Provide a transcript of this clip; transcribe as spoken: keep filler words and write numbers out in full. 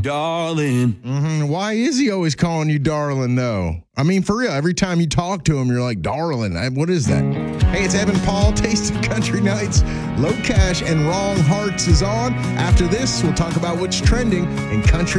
darling. Mm-hmm. Why is he always calling you darling, though? I mean, for real, every time you talk to him, you're like, darling. I, what is that? Hey, it's Evan Paul, Taste of Country Nights. Low Cash and Wrong Hearts is on. After this, we'll talk about what's trending in country